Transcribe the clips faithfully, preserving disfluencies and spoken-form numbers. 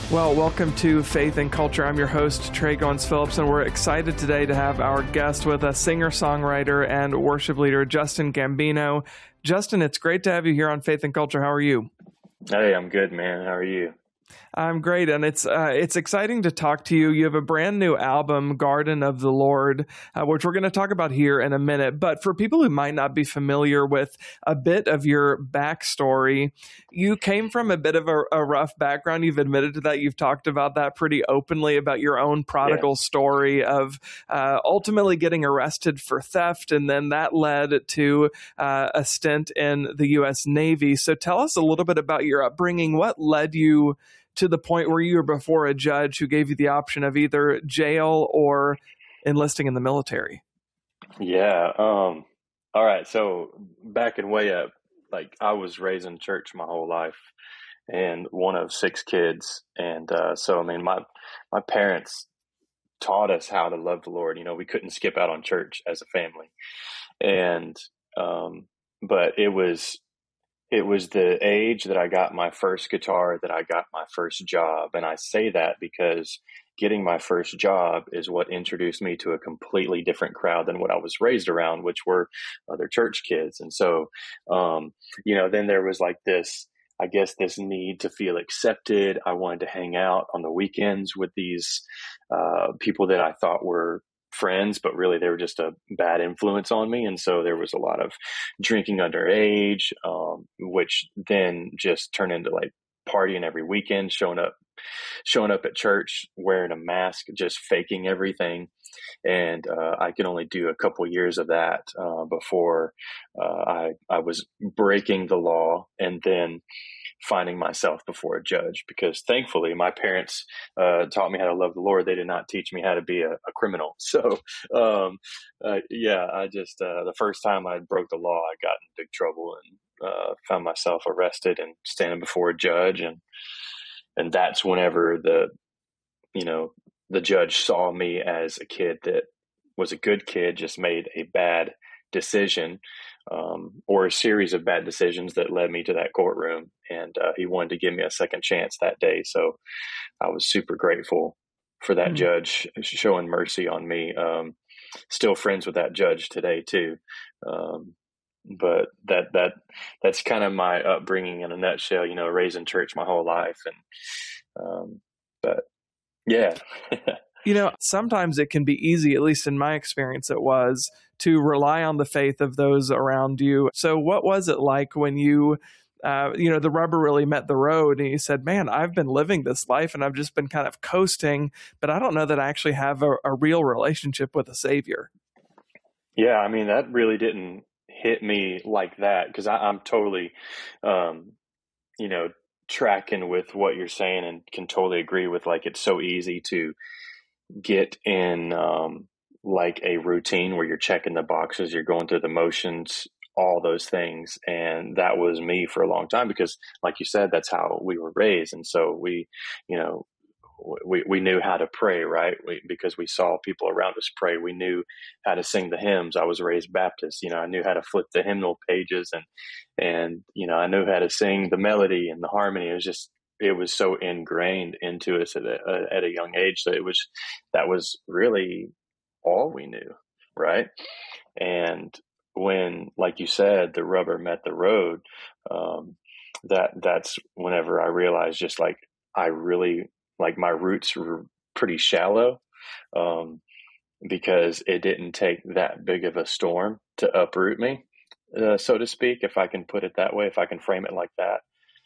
Well, welcome to Faith and Culture. I'm your host, Trey Goins Phillips, and we're excited today to have our guest with us, singer-songwriter and worship leader, Justin Gambino. Justin, it's great to have you here on Faith and Culture. How are you? Hey, I'm good, man. How are you? I'm great, and it's uh, it's exciting to talk to you. You have a brand new album, Garden of the Lord, uh, which we're going to talk about here in a minute. But for people who might not be familiar with a bit of your backstory, you came from a bit of a, a rough background. You've admitted to that. You've talked about that pretty openly, about your own prodigal Yeah. story of uh, ultimately getting arrested for theft, and then that led to uh, a stint in the U S Navy. So tell us a little bit about your upbringing. What led you to the point where you were before a judge who gave you the option of either jail or enlisting in the military? Yeah. Um, all right. So backing way up, like I was raised in church my whole life and one of six kids. And uh, so, I mean, my, my parents taught us how to love the Lord. You know, we couldn't skip out on church as a family. And, um, but it was, It was the age that I got my first guitar, that I got my first job. And I say that because getting my first job is what introduced me to a completely different crowd than what I was raised around, which were other church kids. And so, um, you know, then there was like this, I guess, this need to feel accepted. I wanted to hang out on the weekends with these uh, people that I thought were friends, but really they were just a bad influence on me. And so there was a lot of drinking underage, um, which then just turned into like partying every weekend, showing up, showing up at church, wearing a mask, just faking everything. And uh, I could only do a couple years of that uh, before uh, I, I was breaking the law and then finding myself before a judge, because thankfully my parents uh, taught me how to love the Lord. They did not teach me how to be a, a criminal. So, um, uh, yeah, I just, uh, the first time I broke the law, I got in big trouble and uh, found myself arrested and standing before a judge. And, and that's whenever the, you know, the judge saw me as a kid that was a good kid, just made a bad decision, um, or a series of bad decisions that led me to that courtroom. And uh, he wanted to give me a second chance that day. So I was super grateful for that mm-hmm. judge showing mercy on me. Um, still friends with that judge today too. Um, but that, that, that's kind of my upbringing in a nutshell, you know, raised in church my whole life. And, um, but yeah. You know, sometimes it can be easy, at least in my experience it was, to rely on the faith of those around you. So what was it like when you, uh, you know, the rubber really met the road and you said, man, I've been living this life and I've just been kind of coasting, but I don't know that I actually have a, a real relationship with a Savior? Yeah, I mean, that really didn't hit me like that, because I'm totally, um, you know, tracking with what you're saying and can totally agree with, like, it's so easy to get in um, like a routine where you're checking the boxes, you're going through the motions, all those things. And that was me for a long time, because like you said, that's how we were raised. And so we, you know, we, we knew how to pray, right? We, because we saw people around us pray. We knew how to sing the hymns. I was raised Baptist, you know, I knew how to flip the hymnal pages and, and, you know, I knew how to sing the melody and the harmony. It was just, it was so ingrained into us at a, at a young age that it was, that was really all we knew. Right. And when, like you said, the rubber met the road, um, that that's whenever I realized just like, I really, like my roots were pretty shallow, um, because it didn't take that big of a storm to uproot me, uh, so to speak, if I can put it that way, if I can frame it like that.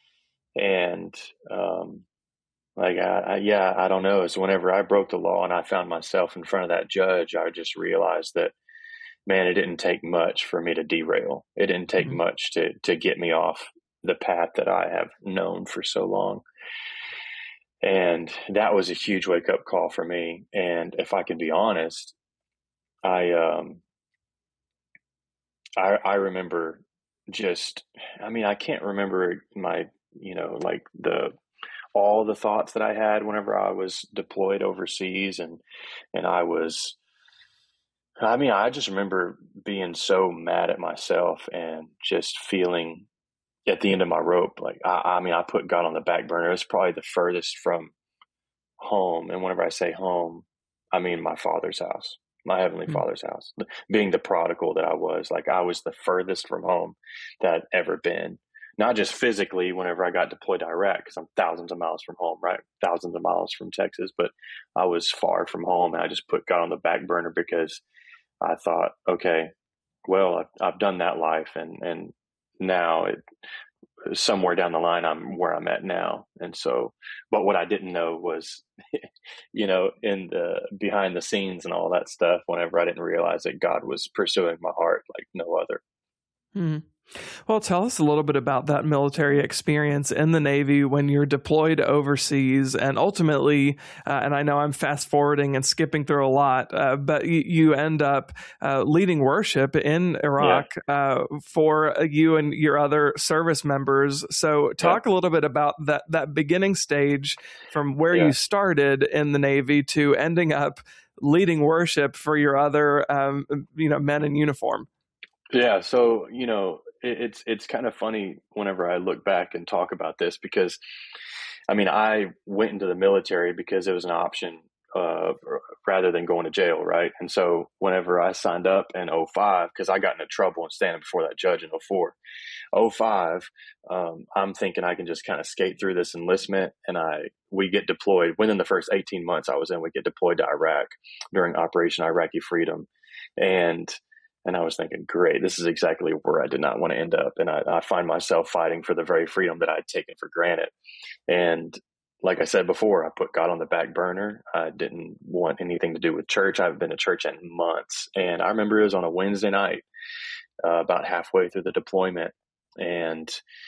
And, um, like, I, I, yeah, I don't know. It's whenever I broke the law and I found myself in front of that judge, I just realized that, man, it didn't take much for me to derail. It didn't take mm-hmm. much to, to get me off the path that I have known for so long. And that was a huge wake up call for me. And if I can be honest, I, um, I, I remember just, I mean, I can't remember my, you know, like the, all the thoughts that I had whenever I was deployed overseas, and, and I was, I mean, I just remember being so mad at myself and just feeling at the end of my rope. Like, I, I mean, I put God on the back burner. It was probably the furthest from home. And whenever I say home, I mean my Father's house, my Heavenly Mm. Father's house. Being the prodigal that I was, like I was the furthest from home that I'd ever been. Not just physically whenever I got deployed to Iraq, because I'm thousands of miles from home, right? Thousands of miles from Texas, but I was far from home, and I just put God on the back burner because I thought, okay, well, I've, I've done that life, and and now it, somewhere down the line, I'm where I'm at now. And so, but what I didn't know was, you know, in the behind the scenes and all that stuff, whenever I didn't realize that God was pursuing my heart like no other. Mm. Well, tell us a little bit about that military experience in the Navy when you're deployed overseas, and ultimately, uh, and I know I'm fast forwarding and skipping through a lot, uh, but you, you end up uh, leading worship in Iraq yeah. uh, for you and your other service members. So talk yeah. a little bit about that, that beginning stage from where yeah. you started in the Navy to ending up leading worship for your other, um, you know, men in uniform. Yeah. So, you know, it, it's, it's kind of funny whenever I look back and talk about this, because I mean, I went into the military because it was an option, uh, rather than going to jail. Right. And so whenever I signed up in oh five, cause I got into trouble and standing before that judge in oh four, oh five, um, I'm thinking I can just kind of skate through this enlistment, and I, we get deployed within the first eighteen months I was in, we get deployed to Iraq during Operation Iraqi Freedom. And And I was thinking, great, this is exactly where I did not want to end up. And I, I find myself fighting for the very freedom that I'd taken for granted. And like I said before, I put God on the back burner. I didn't want anything to do with church. I haven't been to church in months. And I remember it was on a Wednesday night, uh, about halfway through the deployment. And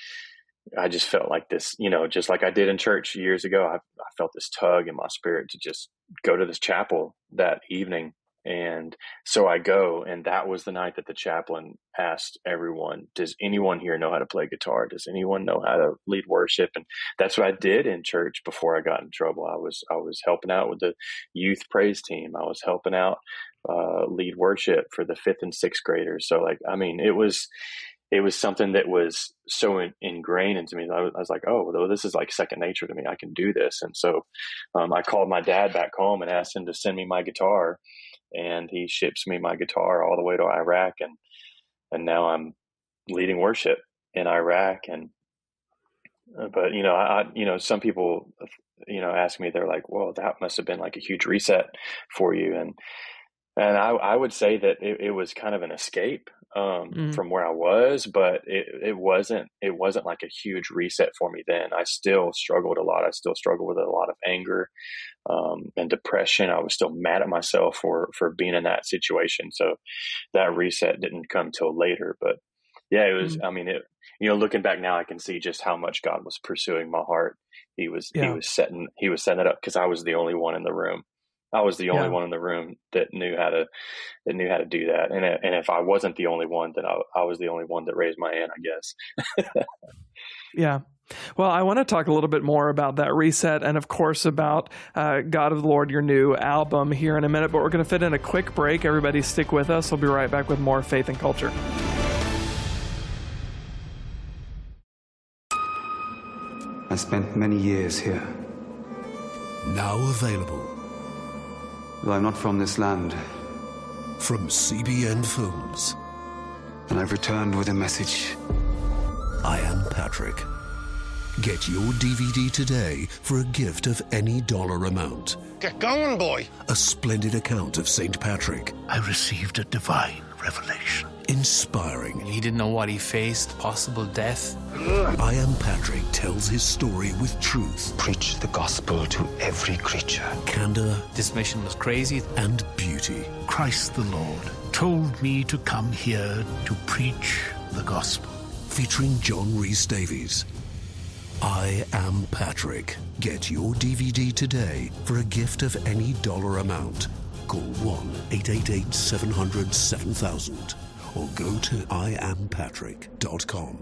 I just felt like this, you know, just like I did in church years ago, I, I felt this tug in my spirit to just go to this chapel that evening. And so I go, and that was the night that the chaplain asked everyone, does anyone here know how to play guitar? Does anyone know how to lead worship? And that's what I did in church before I got in trouble. I was, I was helping out with the youth praise team. I was helping out, uh, lead worship for the fifth and sixth graders. So like, I mean, it was, it was something that was so in, ingrained into me. I was, I was like, oh, well, this is like second nature to me. I can do this. And so, um, I called my dad back home and asked him to send me my guitar. And he ships me my guitar all the way to Iraq, and and now I'm leading worship in Iraq. And uh, but you know, I you know, some people you know ask me, they're like, well, that must have been like a huge reset for you, and and I, I would say that it, it was kind of an escape um, mm. from where I was, but it, it wasn't it wasn't like a huge reset for me then. I still struggled a lot. I still struggled with a lot of anger um, and depression. I was still mad at myself for for being in that situation. So that reset didn't come till later. But yeah, it was. Mm. I mean, it, you know, looking back now, I can see just how much God was pursuing my heart. He was yeah. he was setting he was setting it up, because I was the only one in the room. I was the only yeah. one in the room that knew how to that knew how to do that. And and if I wasn't the only one, then I, I was the only one that raised my hand, I guess. Yeah. Well, I want to talk a little bit more about that reset, and of course about uh, God of the Lord, your new album, here in a minute. But we're going to fit in a quick break. Everybody stick with us. We'll be right back with more Faith and Culture. I spent many years here. Now available. Though I'm not from this land. From C B N Films. And I've returned with a message. I Am Patrick. Get your D V D today for a gift of any dollar amount. Get going, boy. A splendid account of Saint Patrick. I received a divine revelation. Inspiring. He didn't know what he faced, possible death. I Am Patrick tells his story with truth. Preach the gospel to every creature. Candor. This mission was crazy. And beauty. Christ the Lord told me to come here to preach the gospel. Featuring John Rhys Davies. I Am Patrick. Get your D V D today for a gift of any dollar amount. Call one eight eight eight, seven hundred, seven thousand or go to I am patrick dot com.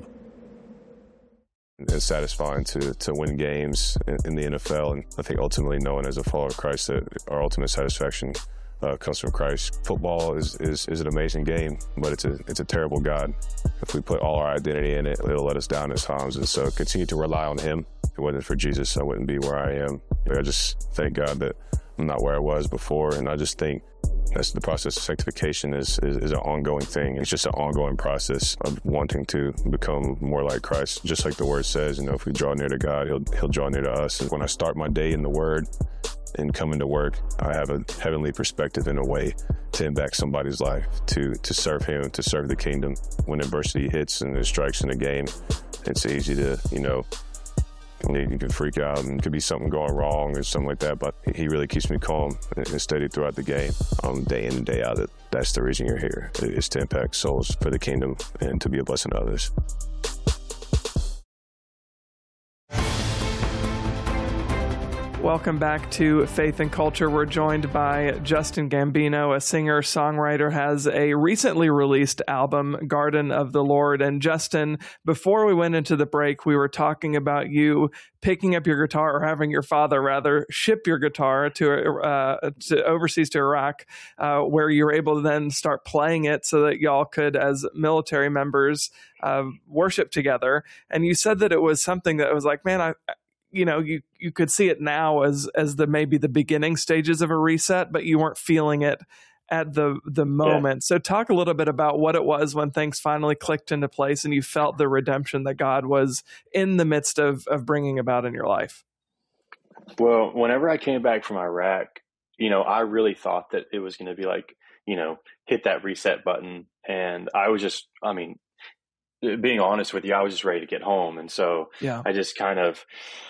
It's satisfying to, to win games in, in the N F L, and I think ultimately knowing as a follower of Christ that our ultimate satisfaction uh, comes from Christ. Football is, is is an amazing game, but it's a it's a terrible God. If we put all our identity in it, it'll let us down at times. And so continue to rely on him. If it wasn't for Jesus, I wouldn't be where I am. But I just thank God that I'm not where I was before. And I just think that's the process of sanctification is, is, is an ongoing thing. It's just an ongoing process of wanting to become more like Christ. Just like the word says, you know, if we draw near to God, he'll, he'll draw near to us. And when I start my day in the word and come into work, I have a heavenly perspective in a way to impact somebody's life, to, to serve him, to serve the kingdom. When adversity hits and it strikes in a game, it's easy to, you know, you can freak out and it could be something going wrong or something like that, but he really keeps me calm and steady throughout the game, um, day in and day out. That that's the reason you're here, is to impact souls for the kingdom and to be a blessing to others. Welcome back to Faith and Culture. We're joined by Justin Gambino, a singer-songwriter, has a recently released album, Garden of the Lord. And Justin, before we went into the break, we were talking about you picking up your guitar, or having your father, rather, ship your guitar to, uh, to overseas to Iraq, uh, where you were able to then start playing it so that y'all could, as military members, uh, worship together. And you said that it was something that was like, man, I... you know, you, you could see it now as as the maybe the beginning stages of a reset, but you weren't feeling it at the the moment. Yeah. So talk a little bit about what it was when things finally clicked into place and you felt the redemption that God was in the midst of of bringing about in your life. Well, whenever I came back from Iraq, you know, I really thought that it was going to be like, you know, hit that reset button. And I was just, I mean, being honest with you, I was just ready to get home. And so yeah. I just kind of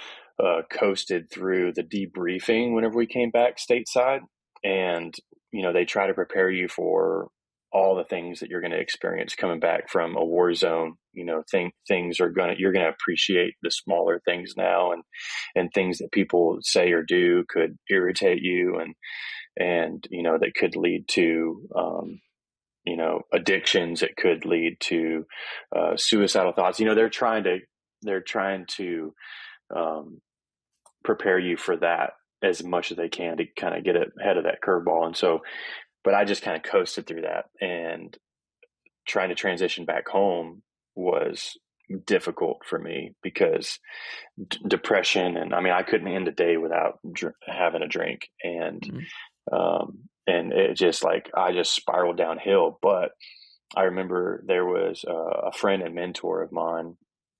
uh, coasted through the debriefing whenever we came back stateside. And, you know, they try to prepare you for all the things that you're going to experience coming back from a war zone. You know, think things are going to, you're going to appreciate the smaller things now, and, and things that people say or do could irritate you, and, and, you know, that could lead to, um, you know, addictions. It could lead to uh, suicidal thoughts. You know, they're trying to, they're trying to um, prepare you for that as much as they can to kind of get ahead of that curveball. And so, but I just kind of coasted through that, and trying to transition back home was difficult for me because d- depression. And I mean, I couldn't end a day without dr- having a drink, and, mm-hmm. um, and it just like, I just spiraled downhill. But I remember there was a, a friend and mentor of mine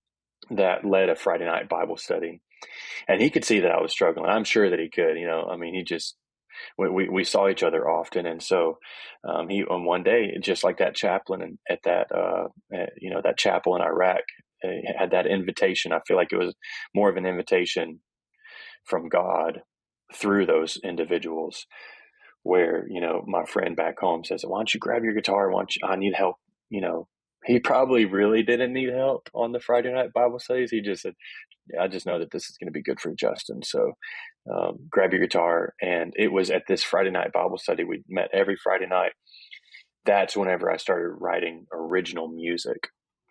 that led a Friday night Bible study, and he could see that I was struggling. I'm sure that he could, you know, I mean, he just, we, we, we saw each other often. And so, um, he, on one day, just like that chaplain at that, uh, you know, that chapel in Iraq, uh, had that invitation. I feel like it was more of an invitation from God through those individuals, where, you know, my friend back home says, why don't you grab your guitar? Why don't you, I need help. You know, he probably really didn't need help on the Friday night Bible studies. He just said, I just know that this is going to be good for Justin. So um, grab your guitar. And it was at this Friday night Bible study, we met every Friday night. That's whenever I started writing original music.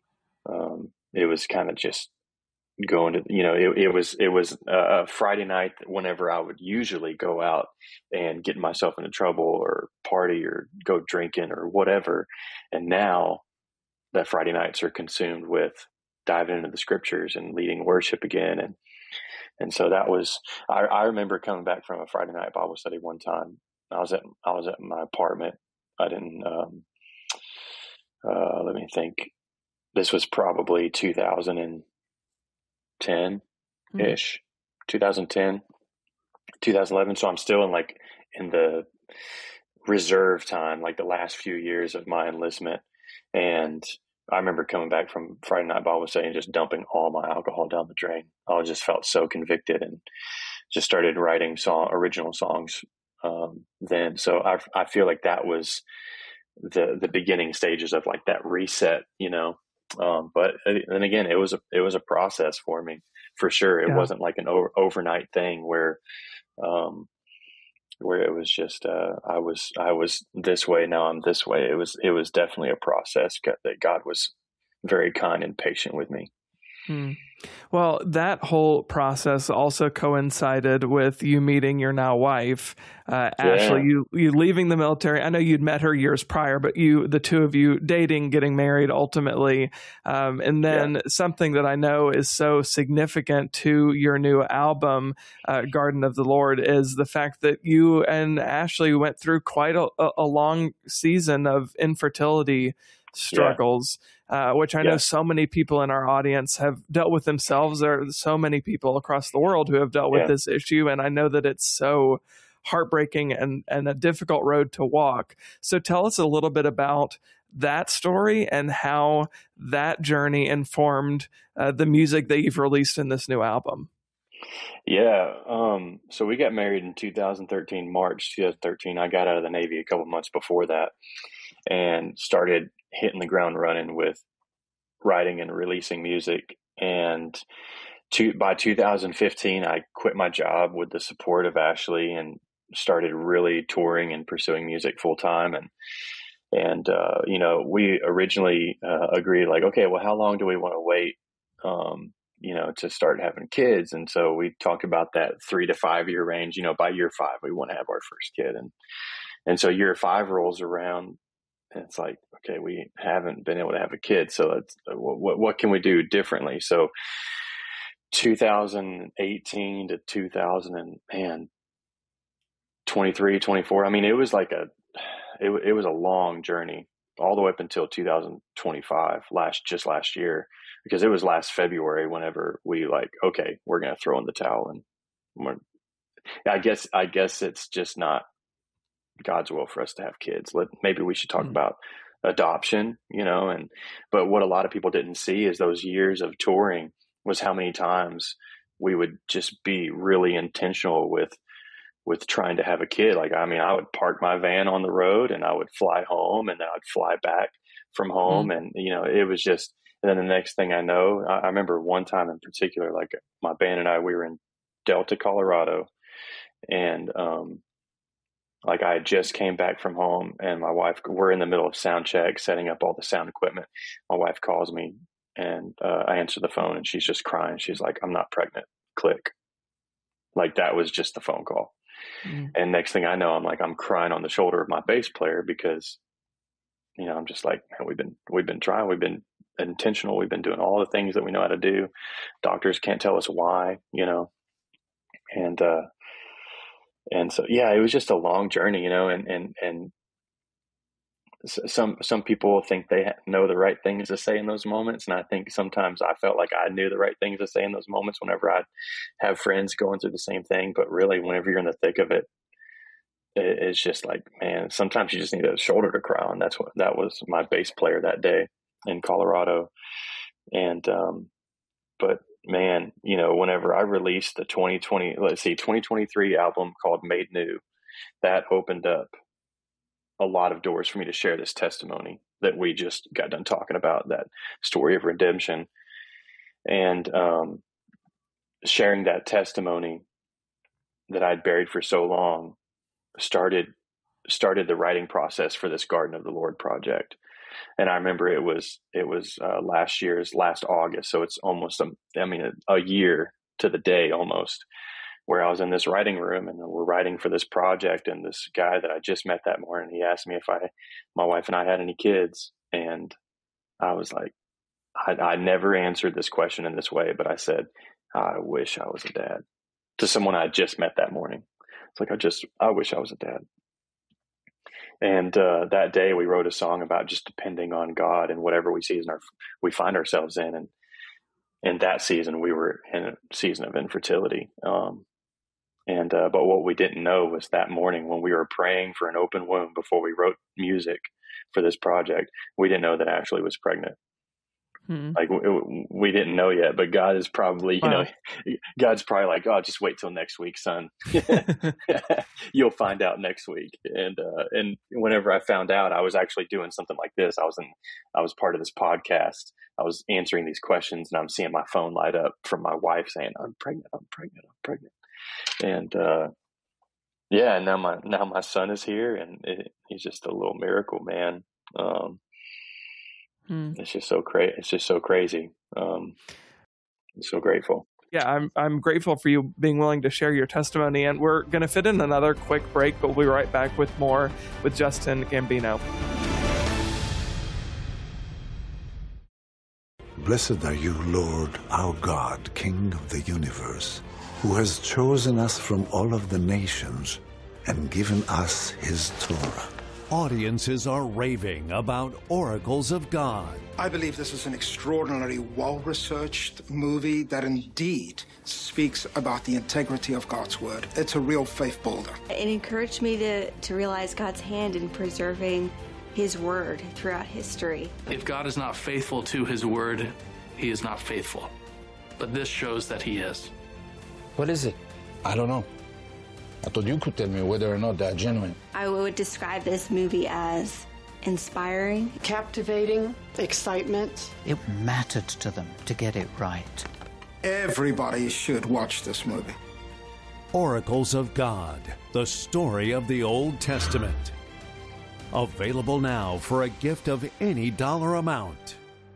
Um, it was kind of just going to, you know, it, it was, it was a Friday night whenever I would usually go out and get myself into trouble or party or go drinking or whatever. And now that Friday nights are consumed with diving into the scriptures and leading worship again. And, and so that was, I, I remember coming back from a Friday night Bible study one time. I was at, I was at my apartment. I didn't, um, uh, let me think. This was probably two thousand ten ish, mm-hmm. twenty ten, twenty eleven. So I'm still in like in the reserve time, like the last few years of my enlistment. And I remember coming back from Friday night Bible study and just dumping all my alcohol down the drain. I just felt so convicted, and just started writing song, original songs um, then. So I, I feel like that was the the beginning stages of like that reset, you know. Um, but then again, it was a it was a process for me, for sure. It yeah. wasn't like an over, overnight thing where um, where it was just uh, I was I was this way, now I'm this way. It was it was definitely a process that God was very kind and patient with me. Hmm. Well, that whole process also coincided with you meeting your now wife, uh, Yeah. Ashley. You you leaving the military. I know you'd met her years prior, but you, the two of you, dating, getting married, ultimately, um, and then Yeah. something that I know is so significant to your new album, uh, "Garden of the Lord," is the fact that you and Ashley went through quite a, a long season of infertility struggles. Uh, which I know Yeah. so many people in our audience have dealt with themselves. There are so many people across the world who have dealt with Yeah. this issue, and I know that it's so heartbreaking and, and a difficult road to walk. So tell us a little bit about that story and how that journey informed uh, the music that you've released in this new album. Yeah. Um, so we got married in two thousand thirteen, March two thousand thirteen. I got out of the Navy a couple months before that and started hitting the ground running with writing and releasing music. And to, by two thousand fifteen, I quit my job with the support of Ashley and started really touring and pursuing music full time. And, and, uh, you know, we originally uh, agreed like, okay, well, how long do we want to wait, um, you know, to start having kids? And so we talked about that three to five year range. You know, by year five, we want to have our first kid. And, and so year five rolls around, and it's like, okay, we haven't been able to have a kid. So let's, what, what can we do differently? So two thousand eighteen to two thousand and man, twenty-three, twenty-four. I mean, it was like a, it, it was a long journey all the way up until two thousand twenty-five, last, just last year, because it was last February whenever we like, okay, we're going to throw in the towel. And we're, I guess, I guess it's just not God's will for us to have kids. Let, maybe we should talk mm-hmm. about adoption, you know, and, but what a lot of people didn't see is those years of touring was how many times we would just be really intentional with, with trying to have a kid. Like, I mean, I would park my van on the road and I would fly home and then I'd fly back from home. Mm-hmm. And, you know, it was just, and then the next thing I know, I, I remember one time in particular, like my band and I, we were in Delta, Colorado, and, um, like I just came back from home and my wife, we're in the middle of sound check, setting up all the sound equipment. My wife calls me and uh, I answer the phone and she's just crying. She's like, I'm not pregnant. Click. Like that was just the phone call. Mm-hmm. And next thing I know, I'm like, I'm crying on the shoulder of my bass player because, you know, I'm just like, man, we've been, we've been trying, we've been intentional. We've been doing all the things that we know how to do. Doctors can't tell us why, you know, and, uh, And so, yeah, it was just a long journey, you know, and, and, and some, some people think they know the right things to say in those moments. And I think sometimes I felt like I knew the right things to say in those moments whenever I have friends going through the same thing. But really, whenever you're in the thick of it, it it's just like, man, sometimes you just need a shoulder to cry on. That's what, that was my bass player that day in Colorado. And, um, but man, you know, whenever I released the twenty twenty, let's see, twenty twenty-three album called Made New, that opened up a lot of doors for me to share this testimony that we just got done talking about, that story of redemption. And um, sharing that testimony that I'd buried for so long started started the writing process for this Garden of the Lord project. And I remember it was, it was uh, last year's last August. So it's almost, a, I mean, a, a year to the day almost, where I was in this writing room and we're writing for this project. And this guy that I just met that morning, he asked me if I, my wife and I had any kids. And I was like, I, I never answered this question in this way, but I said, I wish I was a dad, to someone I just met that morning. It's like, I just, I wish I was a dad. And uh, that day we wrote a song about just depending on God and whatever we season our, we find ourselves in. And in that season, we were in a season of infertility. Um, and uh, but what we didn't know was that morning when we were praying for an open womb before we wrote music for this project, we didn't know that Ashley was pregnant. Hmm. Like we, we didn't know yet, but God is probably, you wow. know, God's probably like, oh, just wait till next week, son. You'll find out next week. And, uh, and whenever I found out, I was actually doing something like this. I was in, I was part of this podcast. I was answering these questions and I'm seeing my phone light up from my wife saying, I'm pregnant, I'm pregnant, I'm pregnant. And, uh, yeah, and now my, now my son is here and it, he's just a little miracle, man. Um, It's just so crazy. It's just so crazy. Um, I'm so grateful. Yeah, I'm I'm grateful for you being willing to share your testimony, and we're going to fit in another quick break, but we'll be right back with more with Justin Gambino. Blessed are you, Lord, our God, King of the universe, who has chosen us from all of the nations and given us his Torah. Audiences are raving about Oracles of God. I believe this is an extraordinarily well-researched movie that indeed speaks about the integrity of God's word. It's a real faith builder. It encouraged me to, to realize God's hand in preserving his word throughout history. If God is not faithful to his word, he is not faithful. But this shows that he is. What is it? I don't know. I thought you could tell me whether or not they're genuine. I would describe this movie as inspiring, captivating, excitement. It mattered to them to get it right. Everybody should watch this movie. Oracles of God, the story of the Old Testament. Available now for a gift of any dollar amount.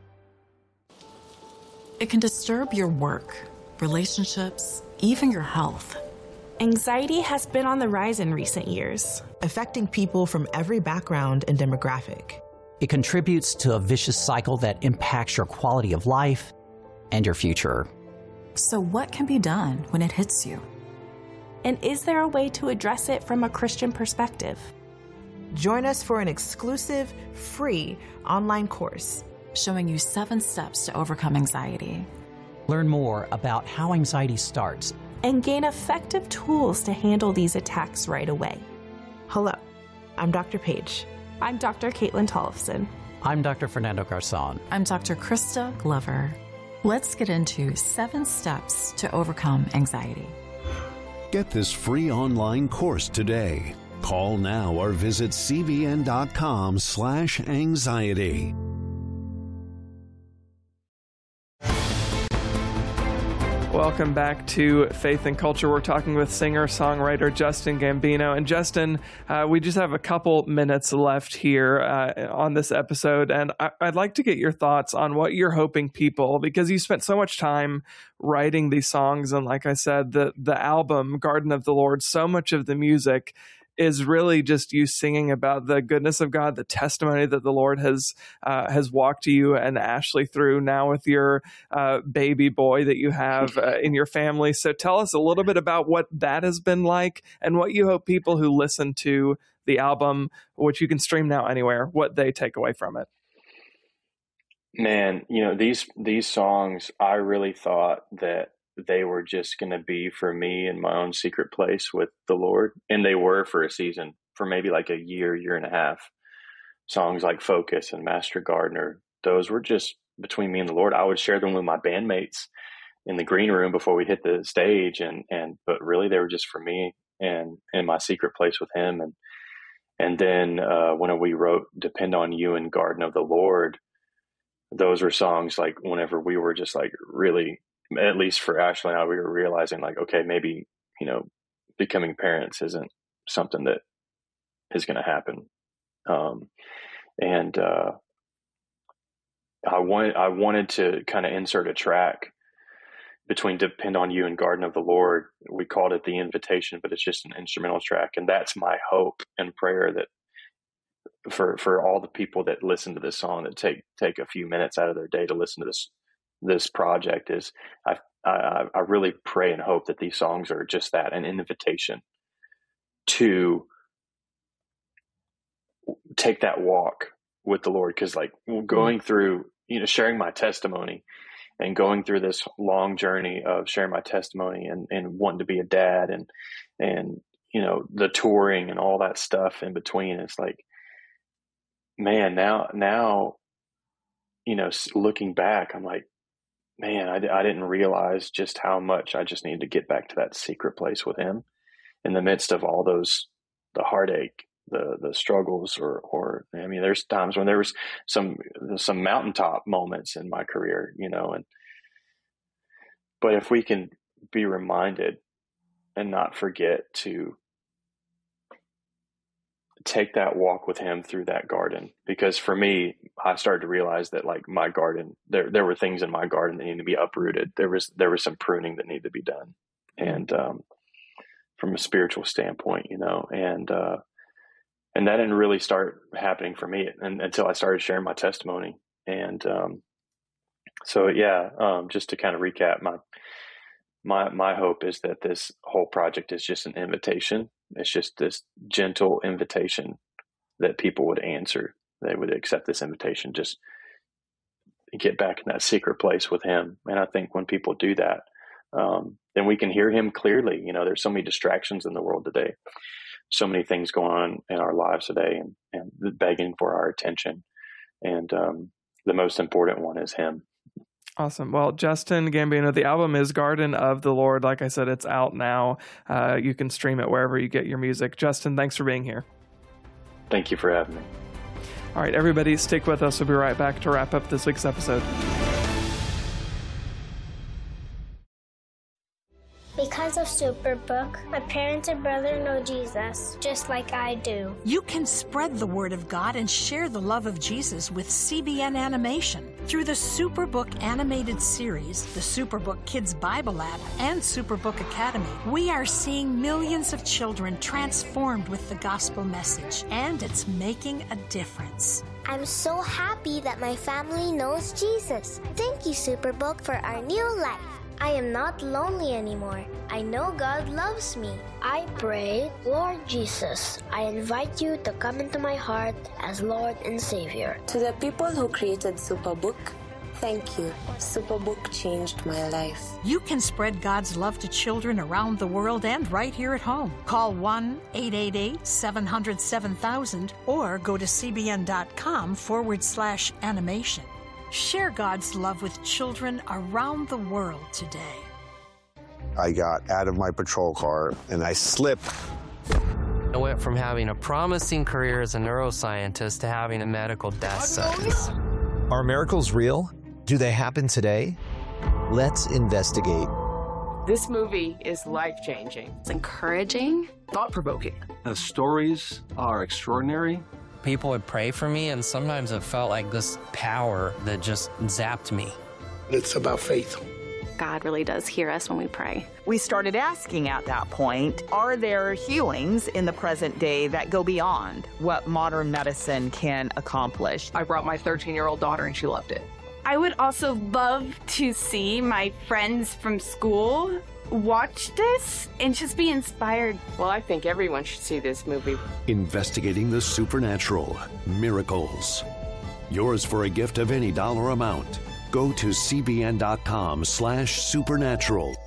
It can disturb your work, relationships, even your health. Anxiety has been on the rise in recent years, affecting people from every background and demographic. It contributes to a vicious cycle that impacts your quality of life and your future. So what can be done when it hits you? And is there a way to address it from a Christian perspective? Join us for an exclusive, free online course showing you seven steps to overcome anxiety. Learn more about how anxiety starts and gain effective tools to handle these attacks right away. Hello, I'm Doctor Paige. I'm Doctor Caitlin Tollefson. I'm Doctor Fernando Garzon. I'm Doctor Krista Glover. Let's get into seven steps to overcome anxiety. Get this free online course today. Call now or visit cbn.com slash anxiety. Welcome back to Faith and Culture. We're talking with singer-songwriter Justin Gambino. And Justin, uh, we just have a couple minutes left here uh, on this episode, and I- I'd like to get your thoughts on what you're hoping people, because you spent so much time writing these songs, and like I said, the the album Garden of the Lord, so much of the music is really just you singing about the goodness of God, the testimony that the Lord has uh, has walked you and Ashley through now with your uh, baby boy that you have uh, in your family. So tell us a little bit about what that has been like and what you hope people who listen to the album, which you can stream now anywhere, what they take away from it. Man, you know, these these songs, I really thought that they were just going to be for me in my own secret place with the Lord. And they were for a season, for maybe like a year, year and a half. Songs like Focus and Master Gardener, those were just between me and the Lord. I would share them with my bandmates in the green room before we hit the stage. And, and, but really they were just for me and in my secret place with him. And, and then uh, when we wrote Depend on You and Garden of the Lord, those were songs like whenever we were just like really, at least for Ashley and I, we were realizing like, okay, maybe, you know, becoming parents isn't something that is going to happen. Um, and, uh, I wanted, I wanted to kind of insert a track between Depend on You and Garden of the Lord. We called it The Invitation, but it's just an instrumental track. And that's my hope and prayer that for, for all the people that listen to this song, that take, take a few minutes out of their day to listen to this, this project, is I, I I really pray and hope that these songs are just that, an invitation to take that walk with the Lord. Because like going through, you know, sharing my testimony and going through this long journey of sharing my testimony and, and wanting to be a dad and, and, you know, the touring and all that stuff in between, it's like, man, now, now, you know, looking back, I'm like, man, I, I didn't realize just how much I just needed to get back to that secret place with him in the midst of all those, the heartache, the, the struggles, or, or, I mean, there's times when there was some, some mountaintop moments in my career, you know, and, but if we can be reminded and not forget to, take that walk with him through that garden. Because for me, I started to realize that like my garden, there there were things in my garden that needed to be uprooted. There was there was some pruning that needed to be done, and um, from a spiritual standpoint, you know, and uh, and that didn't really start happening for me and, until I started sharing my testimony. And um, so yeah, um, just to kind of recap, my my my hope is that this whole project is just an invitation. It's just this gentle invitation that people would answer. They would accept this invitation, just get back in that secret place with him. And I think when people do that, um, then we can hear him clearly. You know, there's so many distractions in the world today, so many things going on in our lives today, and, and begging for our attention. And um, the most important one is him. Awesome. Well, Justin Gambino, the album is Garden of the Lord. Like I said, it's out now. Uh, you can stream it wherever you get your music. Justin, thanks for being here. Thank you for having me. All right, everybody, stick with us. We'll be right back to wrap up this week's episode. Because of Superbook, my parents and brother know Jesus, just like I do. You can spread the word of God and share the love of Jesus with C B N Animation. Through the Superbook animated series, the Superbook Kids Bible app, and Superbook Academy, we are seeing millions of children transformed with the gospel message, and it's making a difference. I'm so happy that my family knows Jesus. Thank you, Superbook, for our new life. I am not lonely anymore. I know God loves me. I pray, Lord Jesus, I invite you to come into my heart as Lord and Savior. To the people who created Superbook, thank you. Superbook changed my life. You can spread God's love to children around the world and right here at home. Call one eight eight eight, seven hundred, seven thousand or go to cbn.com forward slash animation. Share God's love with children around the world today. I got out of my patrol car and I slipped. I went from having a promising career as a neuroscientist to having a medical death sentence. Are miracles real? Do they happen today? Let's investigate. This movie is life-changing. It's encouraging, thought-provoking. The stories are extraordinary. People would pray for me, and sometimes it felt like this power that just zapped me. It's about faith. God really does hear us when we pray. We started asking at that point, are there healings in the present day that go beyond what modern medicine can accomplish? I brought my thirteen-year-old daughter, and she loved it. I would also love to see my friends from school watch this and just be inspired. Well, I think everyone should see this movie. Investigating the supernatural, miracles. Yours for a gift of any dollar amount. Go to cbn.com slash supernatural.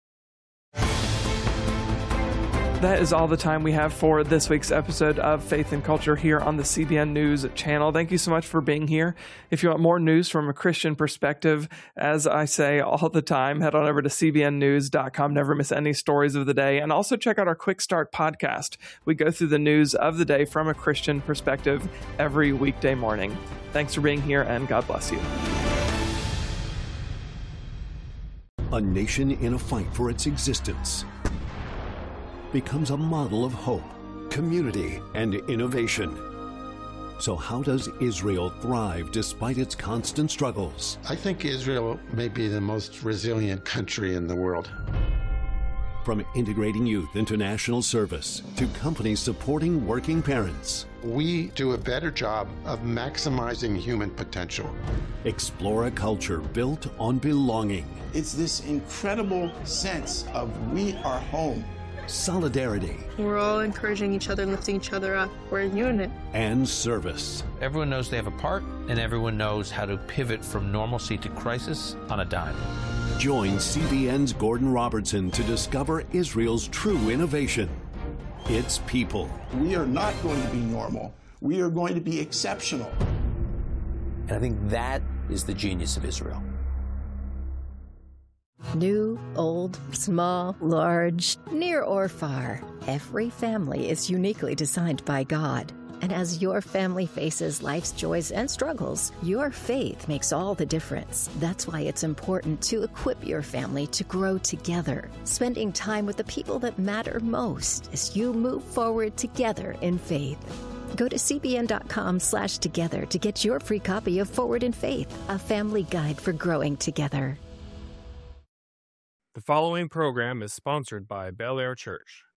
That is all the time we have for this week's episode of Faith and Culture here on the C B N News channel. Thank you so much for being here. If you want more news from a Christian perspective, as I say all the time, head on over to c b n news dot com. Never miss any stories of the day. And also check out our Quick Start podcast. We go through the news of the day from a Christian perspective every weekday morning. Thanks for being here, and God bless you. A nation in a fight for its existence becomes a model of hope, community, and innovation. So how does Israel thrive despite its constant struggles? I think Israel may be the most resilient country in the world. From integrating youth into national service to companies supporting working parents, we do a better job of maximizing human potential. Explore a culture built on belonging. It's this incredible sense of we are home. Solidarity. We're all encouraging each other, lifting each other up. We're a unit. And service. Everyone knows they have a part, and everyone knows how to pivot from normalcy to crisis on a dime. Join C B N's Gordon Robertson to discover Israel's true innovation. Its people. We are not going to be normal. We are going to be exceptional. And I think that is the genius of Israel. New, old, small, large, near or far, every family is uniquely designed by God. And as your family faces life's joys and struggles, your faith makes all the difference. That's why it's important to equip your family to grow together, spending time with the people that matter most as you move forward together in faith. Go to cbn.com slash together to get your free copy of Forward in Faith, a family guide for growing together. The following program is sponsored by Bel Air Church.